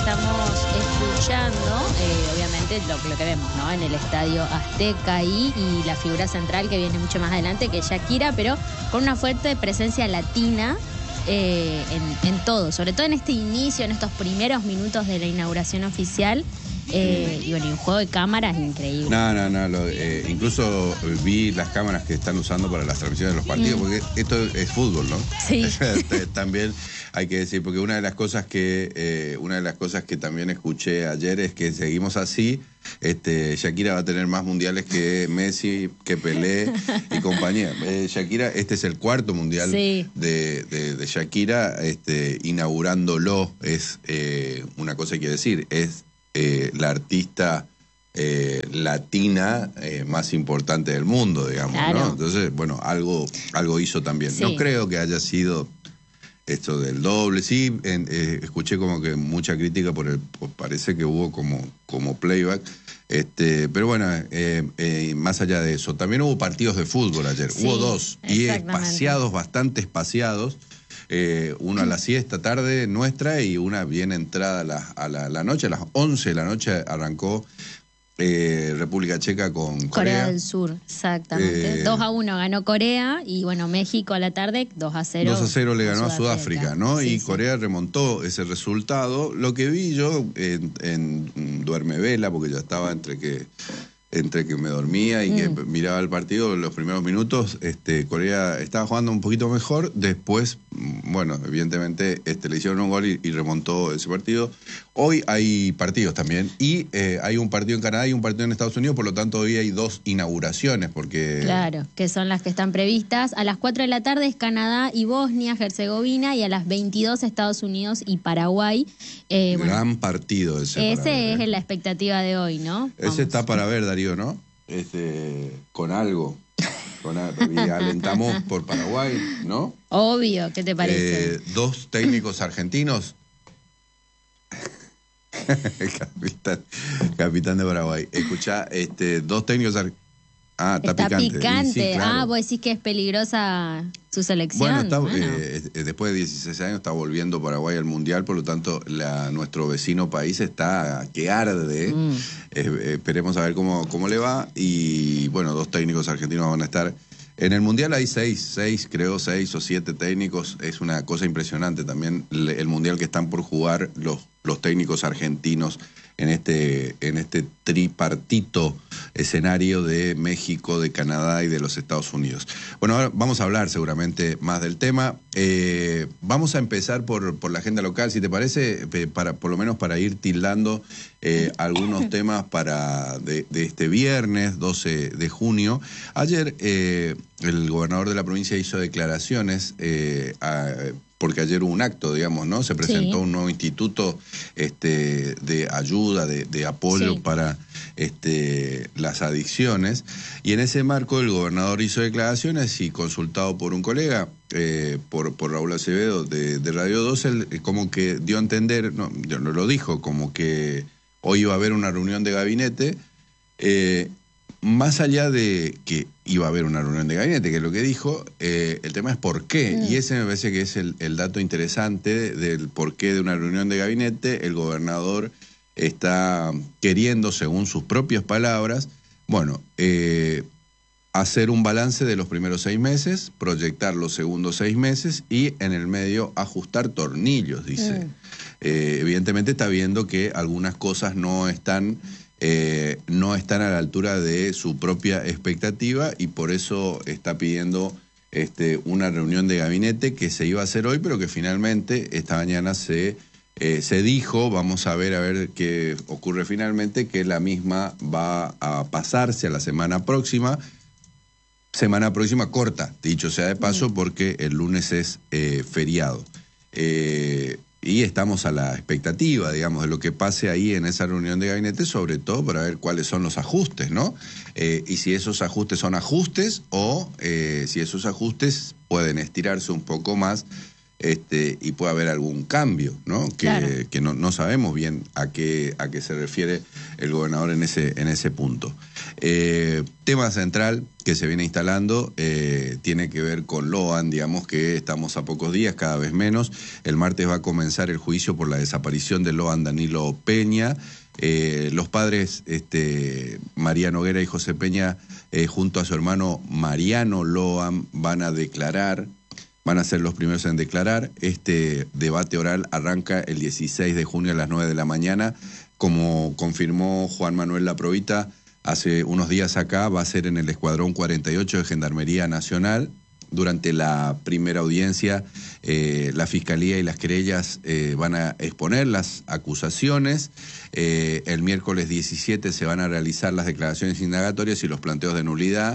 estamos escuchando, obviamente, lo que vemos, ¿no? En el Estadio Azteca ahí, y la figura central que viene mucho más adelante, que es Shakira, pero con una fuerte presencia latina en todo, sobre todo en este inicio, en estos primeros minutos de la inauguración oficial. Y bueno, y un juego de cámaras increíble. Incluso vi las cámaras que están usando para las transmisiones de los partidos, porque esto es fútbol, ¿no? Sí. También hay que decir, porque una de las cosas que también escuché ayer es que seguimos así, Shakira va a tener más mundiales que Messi, que Pelé y compañía. Shakira, este es el cuarto mundial de Shakira, inaugurándolo, es una cosa que decir, es la artista latina más importante del mundo, digamos, claro, ¿no? Entonces, bueno, algo hizo también. Sí. No creo que haya sido esto del doble. Sí, escuché como que mucha crítica parece que hubo como playback. Pero bueno, más allá de eso, también hubo partidos de fútbol ayer. Sí, hubo dos, y bastante espaciados. Una a la siesta tarde nuestra y una bien entrada a la noche. A las 11 de la noche arrancó República Checa con Corea del Sur, exactamente. 2-1 ganó Corea, y bueno, México a la tarde 2-0. 2-0 le ganó a Sudáfrica, ¿no? Sí, y Corea remontó ese resultado. Lo que vi yo en Duerme Vela, porque ya estaba entre que me dormía y que miraba el partido, los primeros minutos, Corea estaba jugando un poquito mejor. Después, bueno, evidentemente le hicieron un gol y remontó ese partido. Hoy hay partidos también, y hay un partido en Canadá y un partido en Estados Unidos, por lo tanto hoy hay dos inauguraciones, porque... Claro, que son las que están previstas. A las 4 de la tarde es Canadá y Bosnia, Herzegovina, y a las 22 Estados Unidos y Paraguay. Gran partido ese. Ese es la expectativa de hoy, ¿no? Ese está para ver, Darío, ¿no? Con algo. Y alentamos por Paraguay, ¿no? Obvio, ¿qué te parece? Dos técnicos argentinos. Capitán de Paraguay. Escuchá, dos técnicos argentinos. Está picante. Sí, claro. Vos decís que es peligrosa su selección. Bueno, después de 16 años está volviendo Paraguay al Mundial, por lo tanto nuestro vecino país está que arde. Esperemos a ver cómo le va. Y bueno, dos técnicos argentinos van a estar. En el Mundial hay seis o siete técnicos. Es una cosa impresionante también el Mundial que están por jugar los técnicos argentinos en este tripartito escenario de México, de Canadá y de los Estados Unidos. Bueno, ahora vamos a hablar seguramente más del tema. Vamos a empezar por la agenda local, si te parece, por lo menos para ir tildando algunos temas de este viernes 12 de junio. Ayer el gobernador de la provincia hizo declaraciones porque ayer hubo un acto, digamos, ¿no? Se presentó un nuevo instituto de ayuda, de apoyo para las adicciones, y en ese marco el gobernador hizo declaraciones, y consultado por un colega, por Raúl Acevedo de Radio 2, él como que dio a entender, no lo dijo, como que hoy iba a haber una reunión de gabinete, más allá de que iba a haber una reunión de gabinete, que es lo que dijo, el tema es por qué. Y ese me parece que es el dato interesante del por qué de una reunión de gabinete. El gobernador está queriendo, según sus propias palabras, hacer un balance de los primeros 6 meses, proyectar los segundos 6 meses y en el medio ajustar tornillos, dice. Evidentemente está viendo que algunas cosas no están a la altura de su propia expectativa, y por eso está pidiendo una reunión de gabinete que se iba a hacer hoy, pero que finalmente esta mañana se dijo, vamos a ver qué ocurre finalmente, que la misma va a pasarse a la semana próxima corta, dicho sea de paso, porque el lunes es feriado. Y estamos a la expectativa, digamos, de lo que pase ahí en esa reunión de gabinete, sobre todo para ver cuáles son los ajustes, ¿no? Y si esos ajustes son ajustes, o si esos ajustes pueden estirarse un poco más y puede haber algún cambio, ¿no? Claro. Que no sabemos bien a qué se refiere el gobernador en ese punto. Tema central que se viene instalando tiene que ver con Loan, digamos que estamos a pocos días, cada vez menos. El martes va a comenzar el juicio por la desaparición de Loan Danilo Peña. Los padres María Noguera y José Peña, junto a su hermano Mariano Loan, van a ser los primeros en declarar. Este debate oral arranca el 16 de junio a las 9 de la mañana. Como confirmó Juan Manuel Laprovita hace unos días acá, va a ser en el Escuadrón 48 de Gendarmería Nacional. Durante la primera audiencia, la Fiscalía y las querellas van a exponer las acusaciones. El miércoles 17 se van a realizar las declaraciones indagatorias y los planteos de nulidad.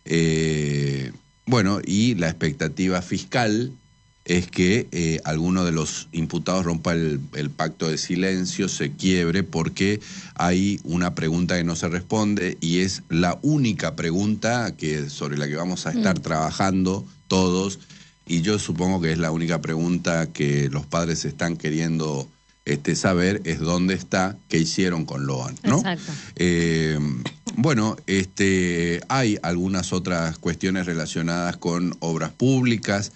Bueno, y la expectativa fiscal es que alguno de los imputados rompa el pacto de silencio, se quiebre, porque hay una pregunta que no se responde y es la única pregunta sobre la que vamos a estar trabajando todos, y yo supongo que es la única pregunta que los padres están queriendo saber, es dónde está, qué hicieron con Loan, ¿no? Exacto. Bueno, hay algunas otras cuestiones relacionadas con obras públicas.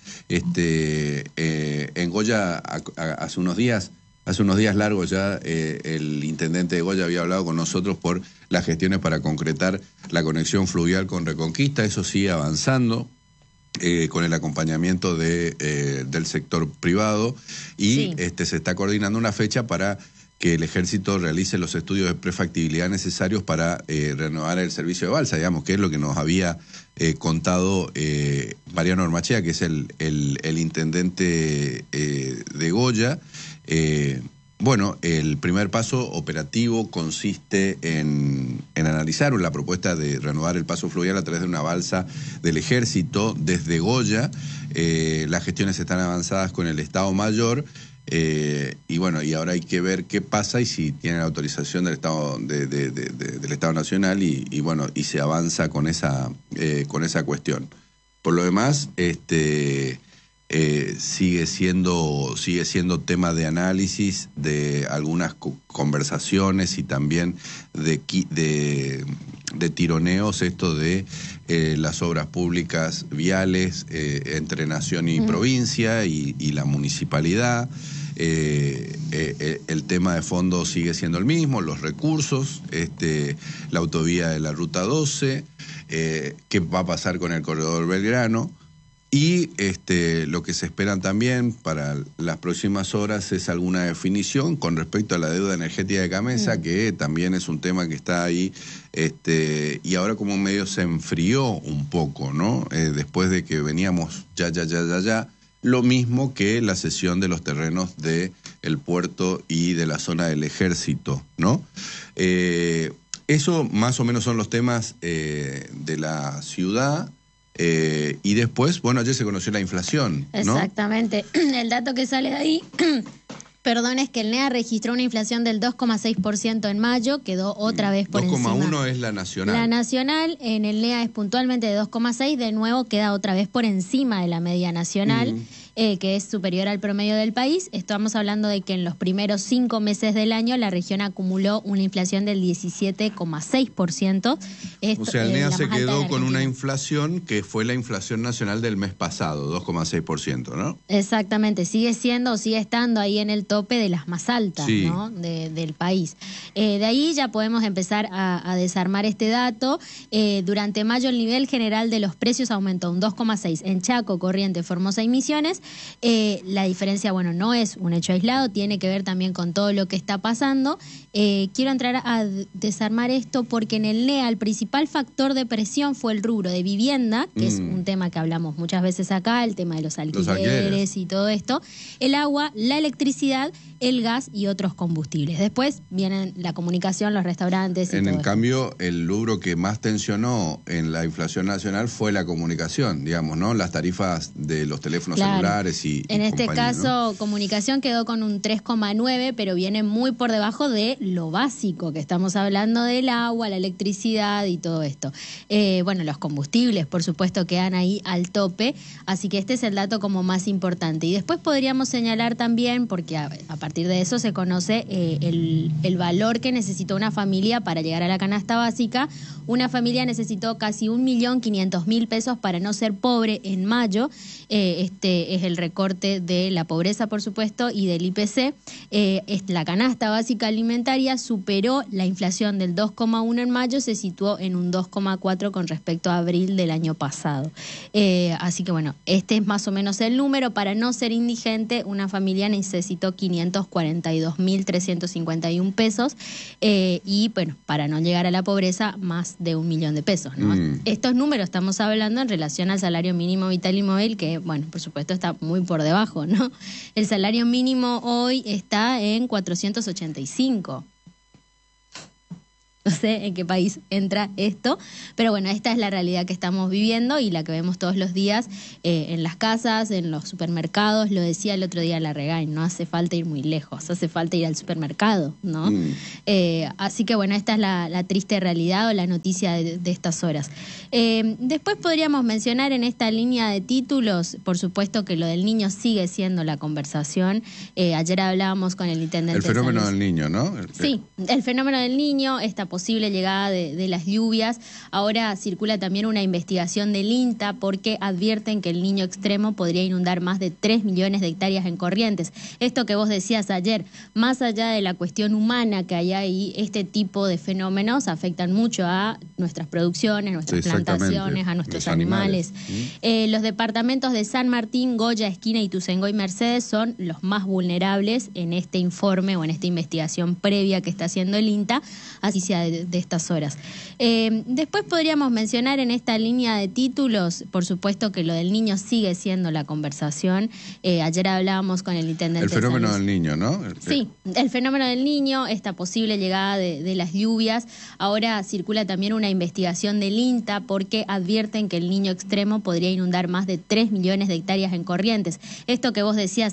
En Goya, hace unos días largos ya, el intendente de Goya había hablado con nosotros por las gestiones para concretar la conexión fluvial con Reconquista. Eso sigue avanzando, con el acompañamiento del sector privado, y sí, se está coordinando una fecha para que el Ejército realice los estudios de prefactibilidad necesarios para renovar el servicio de balsa, digamos, que es lo que nos había contado Mariano Ormachea, que es el intendente de Goya. Bueno, el primer paso operativo consiste en analizar la propuesta de renovar el paso fluvial a través de una balsa del Ejército desde Goya. Las gestiones están avanzadas con el Estado Mayor. Y bueno, y ahora hay que ver qué pasa y si tienen la autorización del Estado del Estado Nacional, y bueno, y se avanza con esa cuestión. Por lo demás, sigue siendo tema de análisis, de algunas conversaciones y también de tironeos, esto de las obras públicas viales entre nación y provincia y la municipalidad. El tema de fondo sigue siendo el mismo, los recursos, la autovía de la Ruta 12, qué va a pasar con el corredor Belgrano. Y lo que se esperan también para las próximas horas es alguna definición con respecto a la deuda energética de Gamesa, que también es un tema que está ahí, y ahora como medio se enfrió un poco, ¿no? Después de que veníamos ya, lo mismo que la cesión de los terrenos del puerto y de la zona del Ejército, ¿no? Eso más o menos son los temas de la ciudad. Y después, bueno, ayer se conoció la inflación, ¿no? Exactamente. El dato que sale de ahí, perdón, es que el NEA registró una inflación del 2,6% en mayo, quedó otra vez por encima. 2,1 es la nacional. La nacional en el NEA es puntualmente de 2,6, de nuevo queda otra vez por encima de la media nacional, que es superior al promedio del país. Estamos hablando de que en los primeros 5 meses del año la región acumuló una inflación del 17,6%. O sea, el NEA se quedó con una inflación que fue la inflación nacional del mes pasado, 2,6%, ¿no? Exactamente, sigue estando ahí en el tope de las más altas, sí, ¿no? del país. De ahí ya podemos empezar a desarmar este dato. Durante mayo el nivel general de los precios aumentó un 2,6% en Chaco, Corrientes, Formosa y Misiones. La diferencia, bueno, no es un hecho aislado, tiene que ver también con todo lo que está pasando. Quiero entrar a desarmar esto porque en el NEA el principal factor de presión fue el rubro de vivienda, que es un tema que hablamos muchas veces acá, el tema de los alquileres y todo esto, el agua, la electricidad, el gas y otros combustibles. Después vienen la comunicación, los restaurantes y todo En esto. cambio, el rubro que más tensionó en la inflación nacional fue la comunicación, digamos, ¿no? Las tarifas de los teléfonos celulares, Solares y en este compañía, caso, ¿no? Comunicación quedó con un 3,9, pero viene muy por debajo de lo básico, que estamos hablando del agua, la electricidad y todo esto. Bueno, los combustibles, por supuesto, quedan ahí al tope, así que este es el dato como más importante. Y después podríamos señalar también, porque a partir de eso se conoce el valor que necesitó una familia para llegar a la canasta básica. Una familia necesitó casi 1.500.000 pesos para no ser pobre en mayo. Este es el recorte de la pobreza, por supuesto, y del IPC. La canasta básica alimentaria superó la inflación del 2,1 en mayo, se situó en un 2,4 con respecto a abril del año pasado. Así que bueno, este es más o menos el número. Para no ser indigente, una familia necesitó 542.351 pesos y bueno, para no llegar a la pobreza, más de 1 millón de pesos, ¿no? Estos números estamos hablando en relación al salario mínimo vital y móvil, que bueno, por supuesto está muy por debajo, ¿no? El salario mínimo hoy está en 485. No sé en qué país entra esto, pero bueno, esta es la realidad que estamos viviendo y la que vemos todos los días en las casas, en los supermercados. Lo decía el otro día la Regain, no hace falta ir muy lejos, hace falta ir al supermercado, ¿no? Así que bueno, esta es la triste realidad o la noticia de estas horas. Después podríamos mencionar en esta línea de títulos, por supuesto que lo del niño sigue siendo la conversación. Ayer hablábamos con el intendente. El fenómeno del niño, ¿no? Sí, el fenómeno del niño, esta posible llegada de las lluvias. Ahora circula también una investigación del INTA porque advierten que el Niño Extremo podría inundar más de 3 millones de hectáreas en Corrientes. Esto que vos decías ayer, más allá de la cuestión humana que hay ahí, este tipo de fenómenos afectan mucho a nuestras producciones, nuestras plantaciones, a nuestros animales. Los departamentos de San Martín, Goya, Esquina, Ituzaingó y Mercedes son los más vulnerables en este informe o en esta investigación previa que está haciendo el INTA, así sea de estas horas. Después podríamos mencionar en esta línea de títulos, por supuesto que lo del niño sigue siendo la conversación. Ayer hablábamos con el intendente. El fenómeno del niño, ¿no? Sí, el fenómeno del niño, esta posible llegada de las lluvias. Ahora circula también una investigación del INTA porque advierten que el Niño Extremo podría inundar más de 3 millones de hectáreas en Corrientes. Esto que vos decías